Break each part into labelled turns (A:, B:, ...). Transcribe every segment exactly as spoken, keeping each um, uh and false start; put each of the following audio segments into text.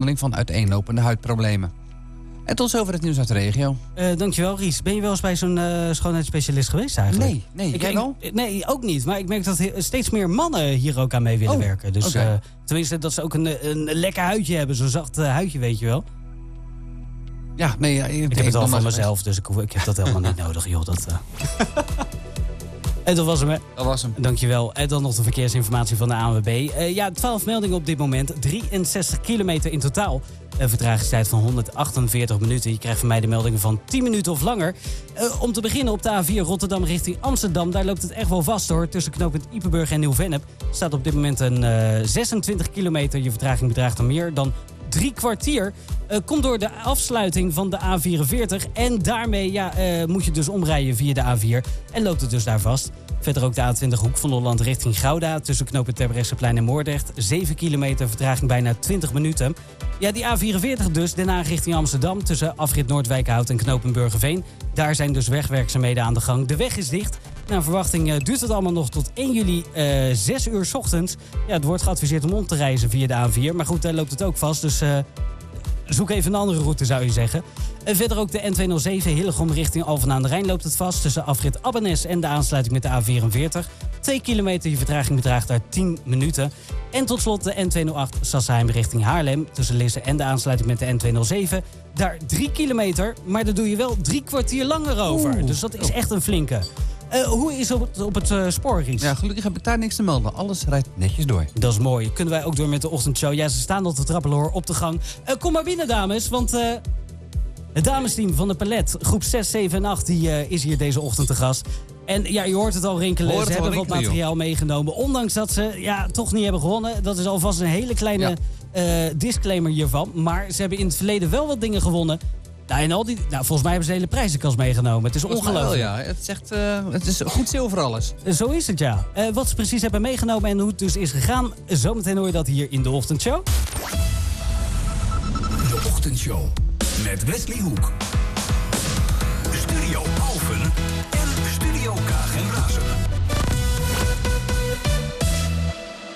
A: behandeling van uiteenlopende huidproblemen. En tot zover het nieuws uit de regio.
B: Uh, dankjewel, Ries. Ben je wel eens bij zo'n uh, schoonheidsspecialist geweest eigenlijk?
A: Nee, nee.
B: Ik,
A: jij wel?
B: Ik, nee, ook niet. Maar ik merk dat he- steeds meer mannen hier ook aan mee willen
A: oh,
B: werken. Dus
A: okay.
B: uh, tenminste dat ze ook een, een lekker huidje hebben. Zo'n zacht uh, huidje, weet je wel.
A: Ja, nee. Ja,
B: ik heb het al van mezelf, dus ik, ik heb dat helemaal niet nodig, joh. Dat, uh... En dat was hem, hè?
A: Dat was hem.
B: Dankjewel. En dan nog de verkeersinformatie van de A N W B. Uh, ja, twaalf meldingen op dit moment. drieënzestig kilometer in totaal. Een vertragingstijd van honderdachtenveertig minuten. Je krijgt van mij de meldingen van tien minuten of langer. Uh, om te beginnen op de A vier Rotterdam richting Amsterdam. Daar loopt het echt wel vast, hoor. Tussen knooppunt Ypenburg en Nieuw-Vennep staat op dit moment een uh, zesentwintig kilometer. Je vertraging bedraagt dan meer dan drie kwartier. Uh, komt door de afsluiting van de A vierenveertig. En daarmee ja, uh, moet je dus omrijden via de A vier. En loopt het dus daar vast. Verder ook de A twintig Hoek van Holland richting Gouda. Tussen knooppunt Terbrechtseplein en Moordrecht. zeven kilometer, vertraging bijna twintig minuten. Ja, die A vierenveertig dus. Daarna richting Amsterdam. Tussen afrit Noordwijkerhout en knooppunt Burgerveen. Daar zijn dus wegwerkzaamheden aan de gang. De weg is dicht. Naar verwachting uh, duurt het allemaal nog tot één juli, uh, zes uur 's ochtends. Ja, het wordt geadviseerd om om te reizen via de A vier. Maar goed, daar loopt het ook vast. Dus uh, zoek even een andere route, zou je zeggen. En verder ook de N tweehonderdzeven Hillegom richting Alphen aan de Rijn loopt het vast. Tussen afrit Abbenes en de aansluiting met de A vierenveertig. Twee kilometer, je vertraging bedraagt daar tien minuten. En tot slot de N tweehonderdacht Sassheim richting Haarlem. Tussen Lisse en de aansluiting met de N tweehonderdzeven. Daar drie kilometer, maar daar doe je wel drie kwartier langer over. Oeh. Dus dat is echt een flinke. Uh, hoe is het op het, op het uh, spoor, Ries?
A: Ja, gelukkig heb ik daar niks te melden. Alles rijdt netjes door.
B: Dat is mooi. Kunnen wij ook door met de ochtendshow? Ja, ze staan al te trappelen, hoor, op de gang. Uh, kom maar binnen, dames, want uh, het damesteam van de Palet, groep zes, zeven en acht, die uh, is hier deze ochtend te gast. En ja, je hoort het al rinkelen. Hoort ze hebben wat materiaal joh. meegenomen. Ondanks dat ze ja, toch niet hebben gewonnen. Dat is alvast een hele kleine ja. uh, disclaimer hiervan. Maar ze hebben in het verleden wel wat dingen gewonnen. Nou, en al die, nou, volgens mij hebben ze de hele prijzenkast meegenomen. Het is ongelooflijk.
A: Ja. Het is echt uh, het is goed zilver alles.
B: Zo is het, ja. Uh, wat ze precies hebben meegenomen en hoe het dus is gegaan. Zometeen hoor je dat hier in de ochtendshow.
C: De ochtendshow met Wesley Hoek. Studio Alphen en Studio Kaag en Razen.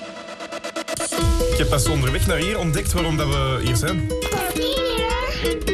D: Ik heb pas onderweg naar hier ontdekt waarom dat we hier zijn.
E: Papieren.